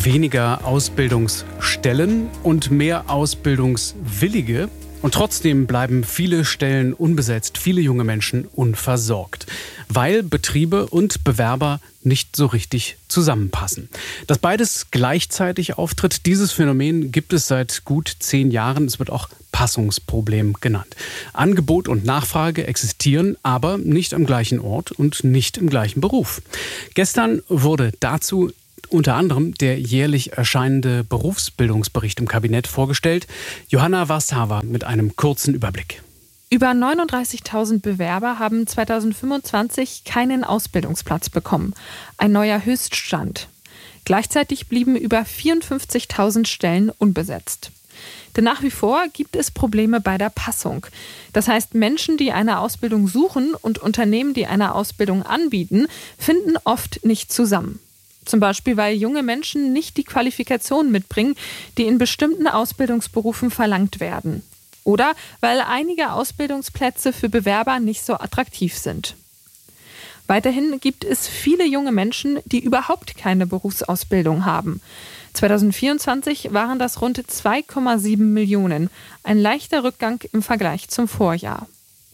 Weniger Ausbildungsstellen und mehr Ausbildungswillige. Und trotzdem bleiben viele Stellen unbesetzt, viele junge Menschen unversorgt, weil Betriebe und Bewerber nicht so richtig zusammenpassen. Dass beides gleichzeitig auftritt, dieses Phänomen gibt es seit gut 10 Jahren. Es wird auch Passungsproblem genannt. Angebot und Nachfrage existieren, aber nicht am gleichen Ort und nicht im gleichen Beruf. Gestern wurde dazu unter anderem der jährlich erscheinende Berufsbildungsbericht im Kabinett vorgestellt. Johanna Warszawa mit einem kurzen Überblick. Über 39.000 Bewerber haben 2025 keinen Ausbildungsplatz bekommen. Ein neuer Höchststand. Gleichzeitig blieben über 54.000 Stellen unbesetzt. Denn nach wie vor gibt es Probleme bei der Passung. Das heißt, Menschen, die eine Ausbildung suchen und Unternehmen, die eine Ausbildung anbieten, finden oft nicht zusammen. Zum Beispiel, weil junge Menschen nicht die Qualifikationen mitbringen, die in bestimmten Ausbildungsberufen verlangt werden. Oder weil einige Ausbildungsplätze für Bewerber nicht so attraktiv sind. Weiterhin gibt es viele junge Menschen, die überhaupt keine Berufsausbildung haben. 2024 waren das rund 2,7 Millionen, ein leichter Rückgang im Vergleich zum Vorjahr.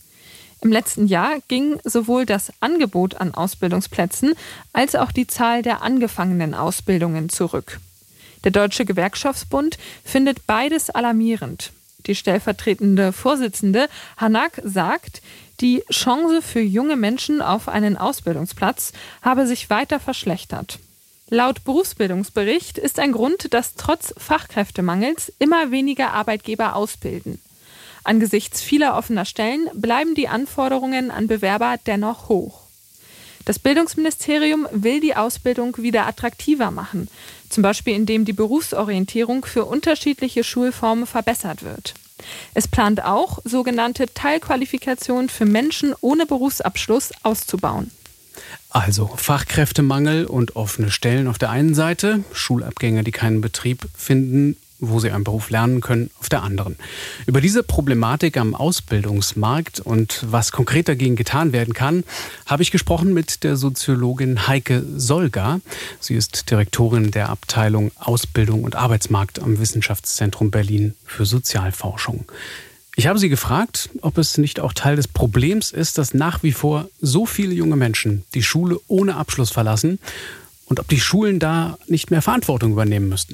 Im letzten Jahr ging sowohl das Angebot an Ausbildungsplätzen als auch die Zahl der angefangenen Ausbildungen zurück. Der Deutsche Gewerkschaftsbund findet beides alarmierend. Die stellvertretende Vorsitzende Hanak sagt, die Chance für junge Menschen auf einen Ausbildungsplatz habe sich weiter verschlechtert. Laut Berufsbildungsbericht ist ein Grund, dass trotz Fachkräftemangels immer weniger Arbeitgeber ausbilden. Angesichts vieler offener Stellen bleiben die Anforderungen an Bewerber dennoch hoch. Das Bildungsministerium will die Ausbildung wieder attraktiver machen, zum Beispiel indem die Berufsorientierung für unterschiedliche Schulformen verbessert wird. Es plant auch, sogenannte Teilqualifikationen für Menschen ohne Berufsabschluss auszubauen. Also Fachkräftemangel und offene Stellen auf der einen Seite, Schulabgänger, die keinen Betrieb finden, wo sie einen Beruf lernen können, auf der anderen. Über diese Problematik am Ausbildungsmarkt und was konkret dagegen getan werden kann, habe ich gesprochen mit der Soziologin Heike Solger. Sie ist Direktorin der Abteilung Ausbildung und Arbeitsmarkt am Wissenschaftszentrum Berlin für Sozialforschung. Ich habe sie gefragt, ob es nicht auch Teil des Problems ist, dass nach wie vor so viele junge Menschen die Schule ohne Abschluss verlassen und ob die Schulen da nicht mehr Verantwortung übernehmen müssten.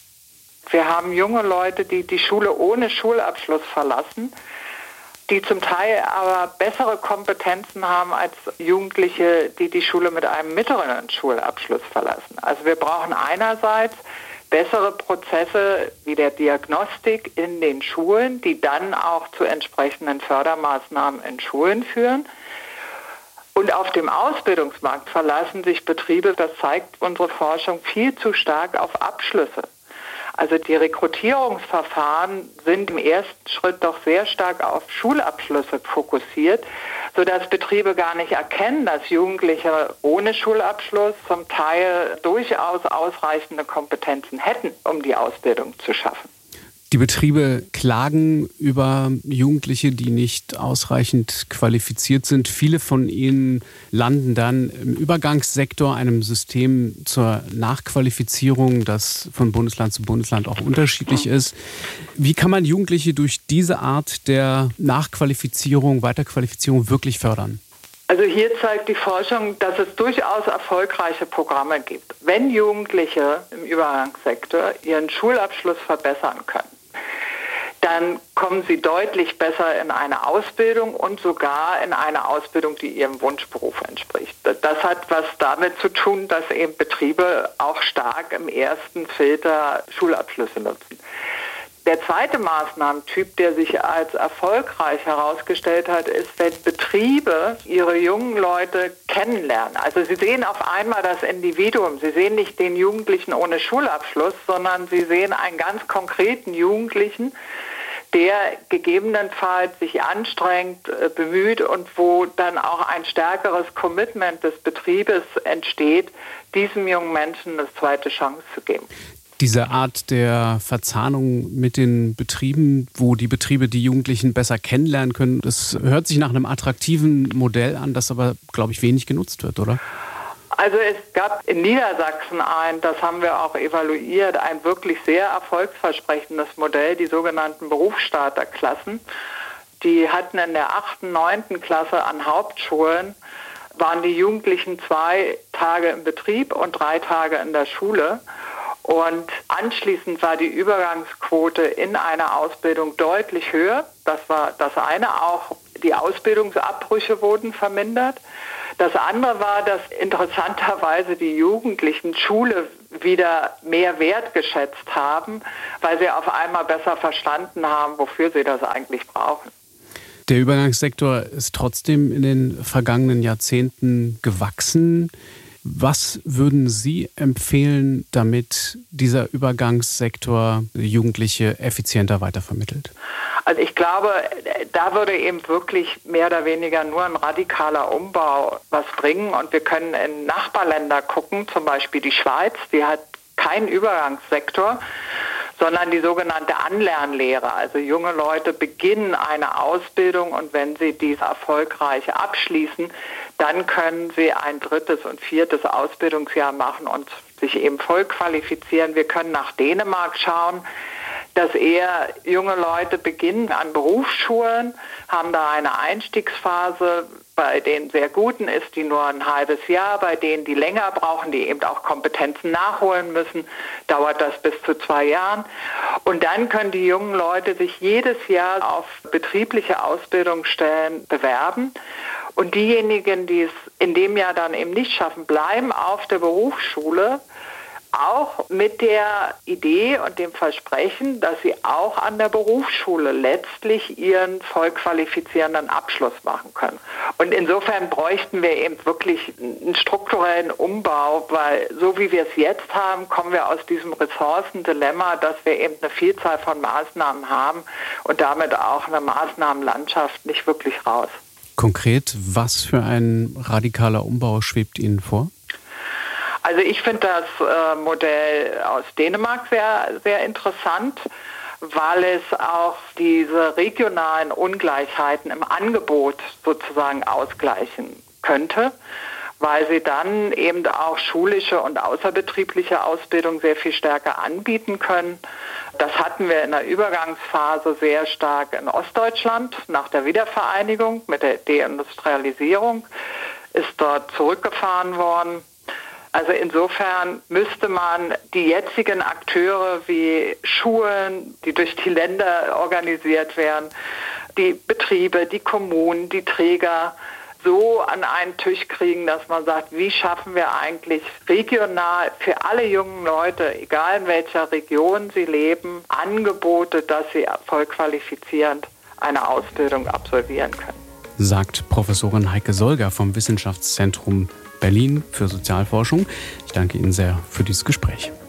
Wir haben junge Leute, die die Schule ohne Schulabschluss verlassen, die zum Teil aber bessere Kompetenzen haben als Jugendliche, die die Schule mit einem mittleren Schulabschluss verlassen. Also wir brauchen einerseits bessere Prozesse wie der Diagnostik in den Schulen, die dann auch zu entsprechenden Fördermaßnahmen in Schulen führen. Und auf dem Ausbildungsmarkt verlassen sich Betriebe, das zeigt unsere Forschung, viel zu stark auf Abschlüsse. Also die Rekrutierungsverfahren sind im ersten Schritt doch sehr stark auf Schulabschlüsse fokussiert, sodass Betriebe gar nicht erkennen, dass Jugendliche ohne Schulabschluss zum Teil durchaus ausreichende Kompetenzen hätten, um die Ausbildung zu schaffen. Die Betriebe klagen über Jugendliche, die nicht ausreichend qualifiziert sind. Viele von ihnen landen dann im Übergangssektor, einem System zur Nachqualifizierung, das von Bundesland zu Bundesland auch unterschiedlich ist. Wie kann man Jugendliche durch diese Art der Nachqualifizierung, Weiterqualifizierung wirklich fördern? Also hier zeigt die Forschung, dass es durchaus erfolgreiche Programme gibt. Wenn Jugendliche im Übergangssektor ihren Schulabschluss verbessern können, dann kommen sie deutlich besser in eine Ausbildung und sogar in eine Ausbildung, die ihrem Wunschberuf entspricht. Das hat was damit zu tun, dass eben Betriebe auch stark im ersten Filter Schulabschlüsse nutzen. Der zweite Maßnahmentyp, der sich als erfolgreich herausgestellt hat, ist, wenn Betriebe ihre jungen Leute kennenlernen. Also sie sehen auf einmal das Individuum. Sie sehen nicht den Jugendlichen ohne Schulabschluss, sondern sie sehen einen ganz konkreten Jugendlichen, der gegebenenfalls sich anstrengt, bemüht und wo dann auch ein stärkeres Commitment des Betriebes entsteht, diesem jungen Menschen eine zweite Chance zu geben. Diese Art der Verzahnung mit den Betrieben, wo die Betriebe die Jugendlichen besser kennenlernen können, das hört sich nach einem attraktiven Modell an, das aber, glaube ich, wenig genutzt wird, oder? Also es gab in Niedersachsen das haben wir auch evaluiert, ein wirklich sehr erfolgsversprechendes Modell, die sogenannten Berufsstarterklassen. Die hatten in der 8., 9. Klasse an Hauptschulen, waren die Jugendlichen 2 Tage im Betrieb und 3 Tage in der Schule. Und anschließend war die Übergangsquote in einer Ausbildung deutlich höher. Das war das eine. Auch die Ausbildungsabbrüche wurden vermindert. Das andere war, dass interessanterweise die Jugendlichen Schule wieder mehr wertgeschätzt haben, weil sie auf einmal besser verstanden haben, wofür sie das eigentlich brauchen. Der Übergangssektor ist trotzdem in den vergangenen Jahrzehnten gewachsen. Was würden Sie empfehlen, damit dieser Übergangssektor Jugendliche effizienter weitervermittelt? Also ich glaube, da würde eben wirklich mehr oder weniger nur ein radikaler Umbau was bringen. Und wir können in Nachbarländer gucken, zum Beispiel die Schweiz, die hat keinen Übergangssektor, sondern die sogenannte Anlernlehre. Also junge Leute beginnen eine Ausbildung und wenn sie diese erfolgreich abschließen, dann können sie ein 3. und 4. Ausbildungsjahr machen und sich eben voll qualifizieren. Wir können nach Dänemark schauen, dass eher junge Leute beginnen an Berufsschulen, haben da eine Einstiegsphase, bei den sehr guten ist die nur ein halbes Jahr, bei denen die länger brauchen, die eben auch Kompetenzen nachholen müssen, dauert das bis zu 2 Jahren. Und dann können die jungen Leute sich jedes Jahr auf betriebliche Ausbildungsstellen bewerben. Und diejenigen, die es in dem Jahr dann eben nicht schaffen, bleiben auf der Berufsschule, auch mit der Idee und dem Versprechen, dass sie auch an der Berufsschule letztlich ihren voll qualifizierenden Abschluss machen können. Und insofern bräuchten wir eben wirklich einen strukturellen Umbau, weil so wie wir es jetzt haben, kommen wir aus diesem Ressourcendilemma, dass wir eben eine Vielzahl von Maßnahmen haben und damit auch eine Maßnahmenlandschaft nicht wirklich raus. Konkret, was für ein radikaler Umbau schwebt Ihnen vor? Also ich finde das Modell aus Dänemark sehr, sehr interessant, weil es auch diese regionalen Ungleichheiten im Angebot sozusagen ausgleichen könnte, weil sie dann eben auch schulische und außerbetriebliche Ausbildung sehr viel stärker anbieten können. Das hatten wir in der Übergangsphase sehr stark in Ostdeutschland nach der Wiedervereinigung mit der Deindustrialisierung, ist dort zurückgefahren worden. Also insofern müsste man die jetzigen Akteure wie Schulen, die durch die Länder organisiert werden, die Betriebe, die Kommunen, die Träger so an einen Tisch kriegen, dass man sagt, wie schaffen wir eigentlich regional für alle jungen Leute, egal in welcher Region sie leben, Angebote, dass sie voll qualifizierend eine Ausbildung absolvieren können. Sagt Professorin Heike Solger vom Wissenschaftszentrum Berlin für Sozialforschung. Ich danke Ihnen sehr für dieses Gespräch.